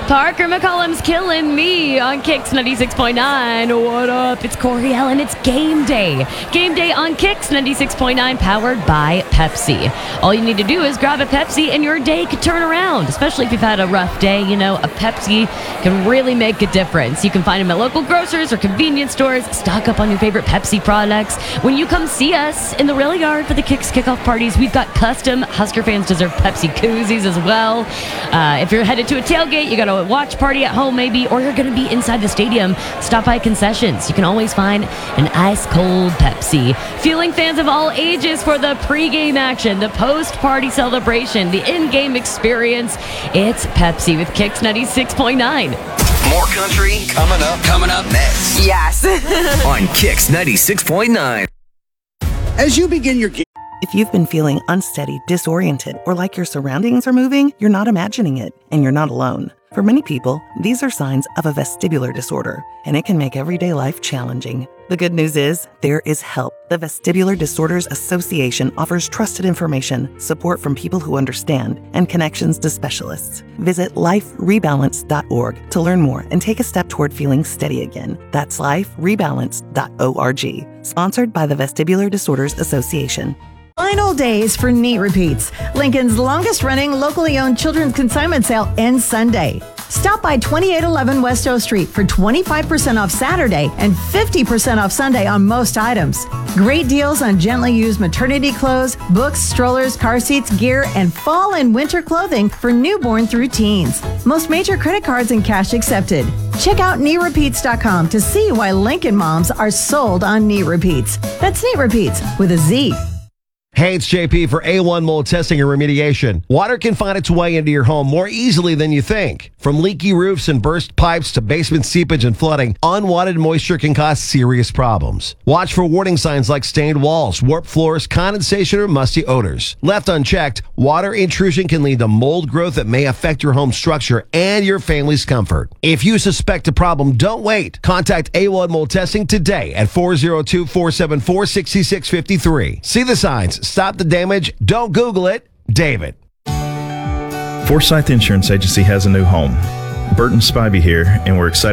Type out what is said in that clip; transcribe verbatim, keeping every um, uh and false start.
Parker McCollum's killing me on Kicks ninety-six point nine. What up? It's Corey Allen. It's game day. Game day on Kicks ninety-six point nine, powered by Pepsi. All you need to do is grab a Pepsi and your day could turn around, especially if you've had a rough day. You know, a Pepsi can really make a difference. You can find them at local grocers or convenience stores. Stock up on your favorite Pepsi products. When you come see us in the rail yard for the Kicks kickoff parties, we've got custom Husker fans deserve Pepsi koozies as well. Uh, if you're headed to a tailgate, you got to watch party at home maybe, or you're going to be inside the stadium, stop by concessions. You can always find an ice-cold Pepsi. Fueling fans of all ages for the pregame action, the post-party celebration, the in-game experience. It's Pepsi with Kicks ninety-six point nine. More country coming up. Coming up next. Yes. On Kicks ninety-six point nine. As you begin your... If you've been feeling unsteady, disoriented, or like your surroundings are moving, you're not imagining it, and you're not alone. For many people, these are signs of a vestibular disorder, and it can make everyday life challenging. The good news is, there is help. The Vestibular Disorders Association offers trusted information, support from people who understand, and connections to specialists. Visit life rebalance dot org to learn more and take a step toward feeling steady again. That's life rebalance dot org. Sponsored by the Vestibular Disorders Association. Final days for Neat Repeats, Lincoln's longest-running locally owned children's consignment sale ends Sunday. Stop by twenty-eight eleven West O Street for twenty-five percent off Saturday and fifty percent off Sunday on most items. Great deals on gently used maternity clothes, books, strollers, car seats, gear, and fall and winter clothing for newborn through teens. Most major credit cards and cash accepted. Check out neat repeats dot com to see why Lincoln moms are sold on Neat Repeats. That's Neat Repeats with a Z. Hey, it's J P for A one Mold Testing and Remediation. Water can find its way into your home more easily than you think. From leaky roofs and burst pipes to basement seepage and flooding, unwanted moisture can cause serious problems. Watch for warning signs like stained walls, warped floors, condensation, or musty odors. Left unchecked, water intrusion can lead to mold growth that may affect your home structure and your family's comfort. If you suspect a problem, don't wait. Contact A one Mold Testing today at four oh two, four seven four, six six five three. See the signs. Stop the damage. Don't Google it. David. Forsyth Insurance Agency has a new home. Burton Spivey here, and we're excited